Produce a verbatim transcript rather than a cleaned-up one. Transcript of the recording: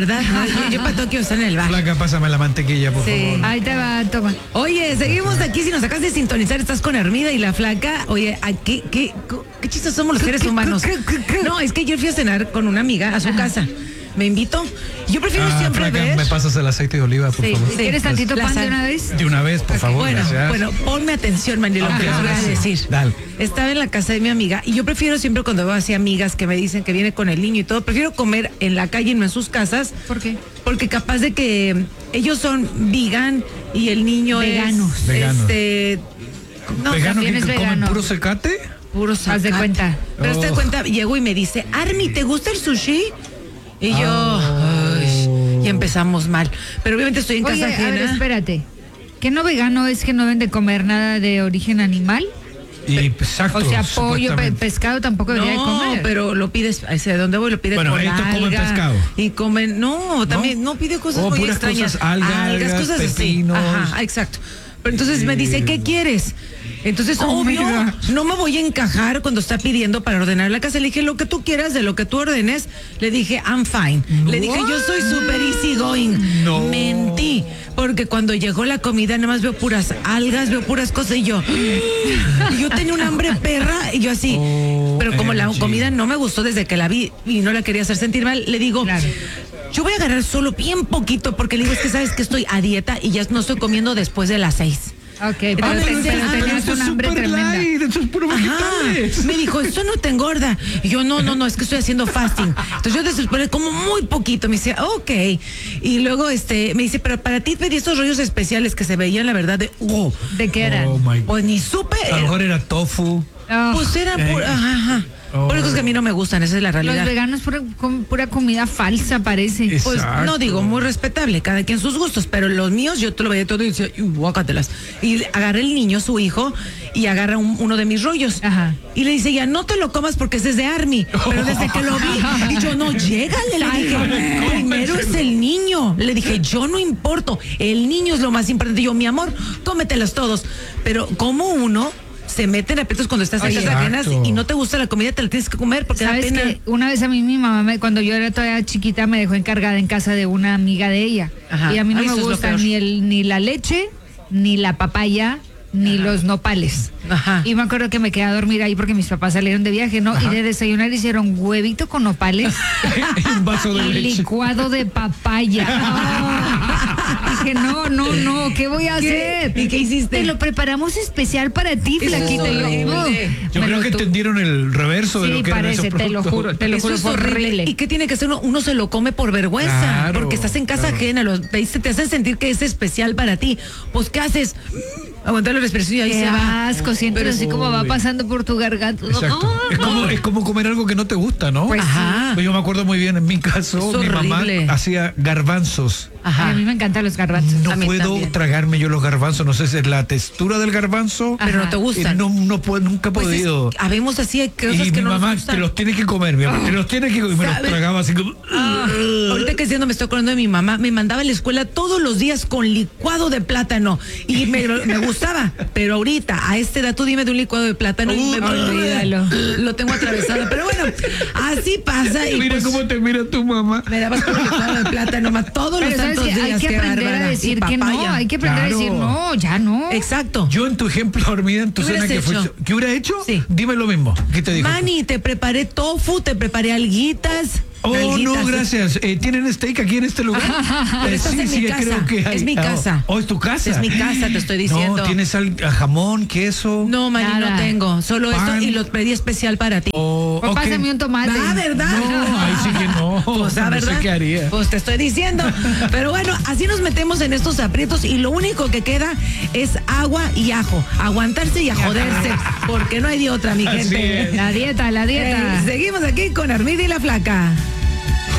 ¿verdad? Yo, yo para todo quiero estar en el bar. Flaca, pásame la mantequilla, por Sí. favor. Ahí te va, toma. Oye, seguimos aquí. Si nos acabas de sintonizar, estás con Hermida y la Flaca. Oye, ¿a ¿qué, qué, qué chistes somos los seres humanos? No, es que yo fui a cenar con una amiga a su casa. Me invitó. Yo prefiero Ah, siempre Flaca, ver. me pasas el aceite de oliva, por Sí, favor. sí. ¿Quieres tantito La pan sal. de una vez? De una vez, por favor, Bueno, gracias. bueno, ponme atención, Manny, lo Ok, que les voy ahora a sí. decir. Dale. Estaba en la casa de mi amiga y yo prefiero siempre cuando veo así amigas que me dicen que viene con el niño y todo, prefiero comer en la calle y no en sus casas. ¿Por qué? Porque capaz de que ellos son vegan y el niño Veganos. es Veganos. este no, ¿Vegano también que es que comen vegano. puro secate? puro Haz de zacate. cuenta. Pero hazte Oh. cuenta, llegó y me dice, Army, ¿te gusta el sushi? Y yo, ay, y empezamos mal. Pero obviamente estoy en Oye, casa a ver, ajena. espérate. ¿Que no vegano es que no deben de comer nada de origen animal? Y exacto. O sea, pollo, pe- supuestamente. pescado tampoco debería de No, comer. pero lo pides, ¿de dónde voy? Lo pide Bueno, con estos alga. comen pescado. Y comen, no, también, no, pide cosas Oh, muy puras extrañas. cosas, algas, cosas pepinos. así. Ajá, exacto. Pero entonces me dice, ¿qué quieres? Entonces, obvio, Comida. no me voy a encajar cuando está pidiendo para ordenar la casa. Le dije, lo que tú quieras, de lo que tú ordenes. Le dije, I'm fine. Le dije, yo soy super easy going. No. Mentí. Porque cuando llegó la comida, nada más veo puras algas, veo puras cosas. Y yo, y yo tenía un hambre perra. Y yo así. Oh, pero como la M G. comida no me gustó desde que la vi y no la quería hacer sentir mal, le digo, Claro. yo voy a agarrar solo bien poquito. Porque le digo, es que sabes que estoy a dieta y ya no estoy comiendo después de las seis. Ok, pero, Ah, te- pero pero sí, tenías esto un es hambre super tremenda. light, esto es puro vegetales. Ajá. Me dijo, esto no te engorda. Y yo, no, no, no, es que estoy haciendo fasting. Entonces yo después como muy poquito. Me dice, ok. Y luego este me dice, pero para ti pedí estos rollos especiales que se veían, la verdad, de, oh, ¿De qué eran? Oh my. pues ni supe. A lo mejor era tofu. Oh, Pues eran Eh. pura, ajá, ajá. Oh. Por eso es que a mí no me gustan, esa es la los realidad. veganos pura, com- pura comida falsa, parece. Es- Pues Exacto. no digo, muy respetable, cada quien sus gustos, pero los míos yo te lo veía todo y decía, "Uy, guácatelas". Y agarré el niño, su hijo, y agarra un- uno de mis rollos. Ajá. Y le dice, ya no te lo comas porque ese es de Army. Pero desde que lo vi, y yo, no, llégale, le dije, primero es el niño. Le dije, yo no importo, el niño es lo más importante. Y yo, mi amor, cómetelas todos. Pero como uno se mete en aprietos cuando estás en Oye, casas ajenas exacto. y no te gusta la comida, te la tienes que comer porque da ¿Sabes pena. que una vez a mí mi mamá, me- cuando yo era todavía chiquita, me dejó encargada en casa de una amiga de ella? Ajá. Y a mí no Ay, me eso es lo gusta peor. ni, el, ni la leche, ni la papaya, ni los nopales. Ajá. Y me acuerdo que me quedé a dormir ahí porque mis papás salieron de viaje, ¿no? Y de desayunar hicieron huevito con nopales Un vaso de y leche. licuado de papaya. Ah. Dije, no, no, no, ¿qué voy a ¿Qué? hacer? ¿Y qué hiciste? Te lo preparamos especial para ti, Eso es flaquita. Y yo, horrible. "Oh". Yo Me creo lo que tu- entendieron el reverso de Sí, lo que eran parece, esos te lo productos. juro, te lo Eso juro, es fue horrible. horrible. ¿Y qué tiene que hacer uno? Uno se lo come por vergüenza, Claro, porque estás en casa claro. ajena, los, te, te hacen sentir que es especial para ti. Pues, ¿qué haces? Aguantar la respiración y ahí Qué se va. asco, sientes Pero- así como va Uy. pasando por tu garganta. Exacto. Ah, Es como, es como comer algo que no te gusta, ¿no? Pues Ajá. Pues yo me acuerdo muy bien, en mi caso, Es mi mamá horrible. hacía garbanzos. Ajá. A mí me encantan los garbanzos. No A mí puedo también. tragarme yo los garbanzos, no sé si es la textura del garbanzo. Pero no Ajá. te gustan. Eh, No, no puedo, nunca he Pues es- podido. habemos así hay cosas Y que mi no mamá nos gustan. te los tiene que comer, mi amor, te los tiene que comer. Y me los ¿Sabes? tragaba así como. Ah, ahorita que siendo me estoy acordando de mi mamá, me mandaba a la escuela todos los días con licuado de plátano y me, me gustaba, pero ahorita a esta edad tú dime de un licuado de plátano y Uh, me olvídalo. lo tengo atravesado, pero bueno, así pasa y Mira pues, cómo te mira tu mamá. me dabas con licuado de plátano más todos Pero los sabes santos que hay días, que qué aprender bárbara. a decir Y que no, papaya. hay que aprender Claro. a decir no, ya no. Exacto. Yo en tu ejemplo, Armida, en tu ¿Qué cena hubieras que fue. hecho? ¿Qué hubiera hecho? Sí. Dime lo mismo. ¿Qué te dijo? Manny, te preparé tofu, te preparé alguitas. Oh, alguitas. no, gracias. Eh, ¿Tienen steak aquí en este lugar? Pero estás en mi casa. creo que hay. Es mi Ah, casa. Oh, es tu casa. Es mi casa, te estoy diciendo. No, ¿tienes al- jamón, queso? No, Manny, no Nada. tengo, solo Pan. esto y lo pedí especial para ti. Oh, Pues ok. pásame un tomate. Ah, ¿verdad? No, ahí sí que no. Pues, ah, no ¿verdad? sé qué haría. Pues te estoy diciendo. Pero bueno, así nos metemos en estos aprietos y lo único que queda es agua y ajo. Aguantarse y a joderse, porque no hay de otra, mi Así gente. es. La dieta, la dieta. Eh, seguimos aquí con Armida y la Flaca.